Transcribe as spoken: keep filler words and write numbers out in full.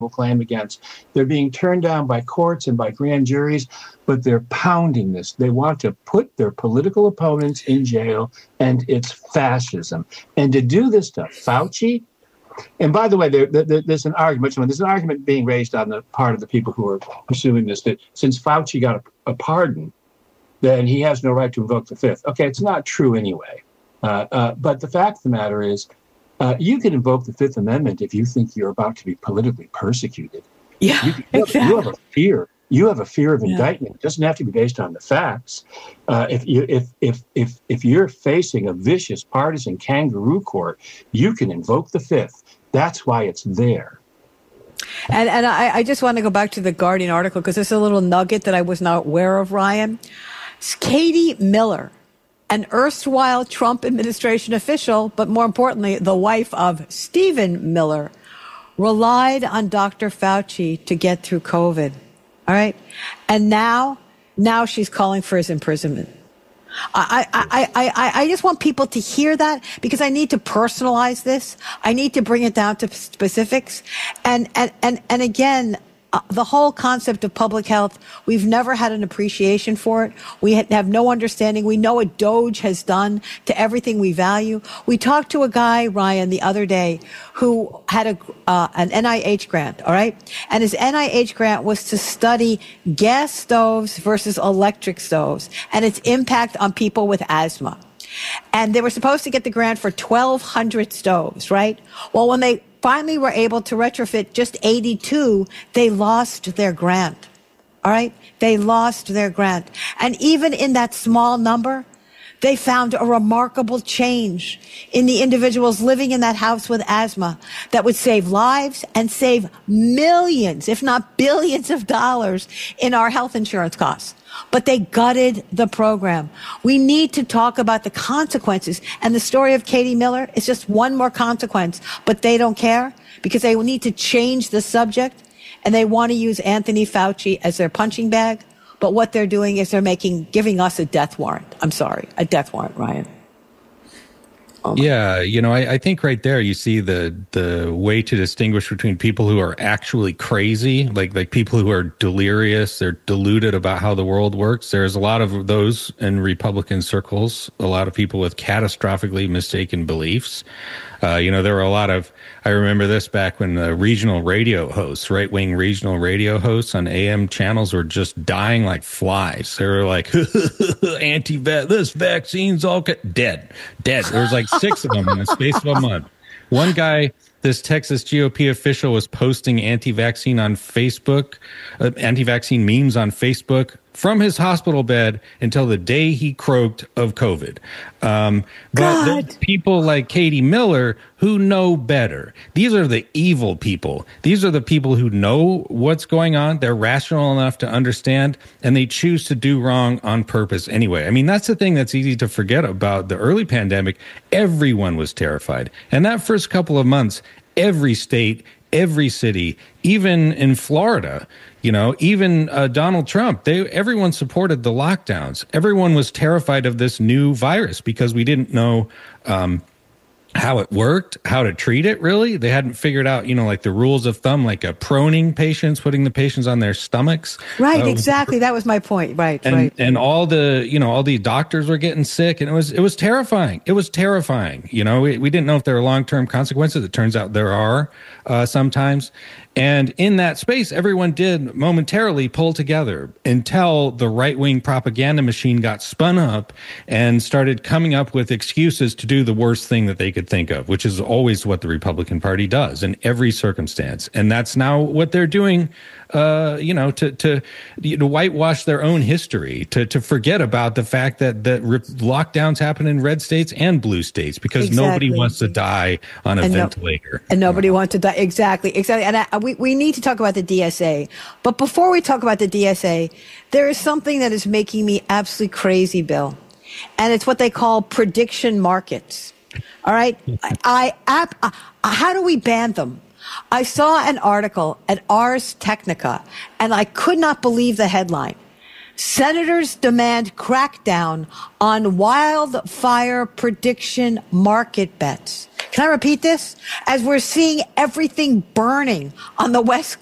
claim against. They're being turned down by courts and by grand juries, but they're pounding this. They want to put their political opponents in jail, and it's fascism. And to do this to Fauci, and by the way, there, there, there's an argument. There's an argument being raised on the part of the people who are pursuing this that since Fauci got a, a pardon, then he has no right to invoke the Fifth. Okay, it's not true anyway. Uh, uh, but the fact of the matter is, uh, you can invoke the Fifth Amendment if you think you're about to be politically persecuted. Yeah, you, you, exactly. have, you have a fear. You have a fear of yeah. indictment. It doesn't have to be based on the facts. Uh, if you if if if if you're facing a vicious partisan kangaroo court, you can invoke the Fifth. That's why it's there. And and I, I just want to go back to the Guardian article because there's a little nugget that I was not aware of, Ryan. It's Katie Miller, an erstwhile Trump administration official, but more importantly, the wife of Stephen Miller, relied on Doctor Fauci to get through COVID. All right. And now, now she's calling for his imprisonment. I, I, I, I, I just want people to hear that because I need to personalize this. I need to bring it down to specifics. And, and, and, and again, Uh, the whole concept of public health, we've never had an appreciation for it. We have no understanding. We know what Doge has done to everything we value. We talked to a guy, Ryan, the other day who had a uh, an N I H grant, all right? And his N I H grant was to study gas stoves versus electric stoves and its impact on people with asthma. And they were supposed to get the grant for twelve hundred stoves, right? Well, when they finally were able to retrofit just eighty-two, they lost their grant. All right? They lost their grant. And even in that small number, they found a remarkable change in the individuals living in that house with asthma that would save lives and save millions, if not billions of dollars in our health insurance costs. But they gutted the program. We need to talk about the consequences. And the story of Katie Miller is just one more consequence. But they don't care because they need to change the subject. And they want to use Anthony Fauci as their punching bag. But what they're doing is they're making, giving us a death warrant. I'm sorry, a death warrant, Ryan. Oh yeah, you know, I, I think right there you see the the way to distinguish between people who are actually crazy, like like people who are delirious, they're deluded about how the world works. There's a lot of those in Republican circles, a lot of people with catastrophically mistaken beliefs. Uh, you know, there were a lot of, I remember this back when the regional radio hosts, right-wing regional radio hosts on A M channels were just dying like flies. They were like, anti-vax, this vaccine's all ca-. dead, dead. There was like six of them in the space of a month. One guy, this Texas G O P official, was posting anti-vaccine on Facebook, uh, anti-vaccine memes on Facebook from his hospital bed until the day he croaked of COVID. Um, but there's people like Katie Miller who know better. These are the evil people. These are the people who know what's going on. They're rational enough to understand, and they choose to do wrong on purpose anyway. I mean, that's the thing that's easy to forget about the early pandemic. Everyone was terrified. And that first couple of months, every state, every city, even in Florida, you know, even uh, Donald Trump, they everyone supported the lockdowns. Everyone was terrified of this new virus because we didn't know um, how it worked, how to treat it, really. They hadn't figured out, you know, like the rules of thumb, like a proning patients, putting the patients on their stomachs. Right, uh, exactly. That was my point. Right, and, right. And all the, you know, all the doctors were getting sick, and it was, it was terrifying. It was terrifying. You know, we, we didn't know if there were long-term consequences. It turns out there are uh, sometimes. And in that space, everyone did momentarily pull together until the right-wing propaganda machine got spun up and started coming up with excuses to do the worst thing that they could think of, which is always what the Republican Party does in every circumstance. And that's now what they're doing, uh, you know, to to, you know, whitewash their own history, to to forget about the fact that, that re- lockdowns happen in red states and blue states because exactly. nobody wants to die on a and ventilator. No, and nobody wants to die. Exactly, exactly. And I, we, we need to talk about the D S A. But before we talk about the D S A, there is something that is making me absolutely crazy, Bill. And it's what they call prediction markets. All right? I, I, I how do we ban them? I saw an article at Ars Technica, and I could not believe the headline. Senators demand crackdown on wildfire prediction market bets. Can I repeat this? As we're seeing everything burning on the West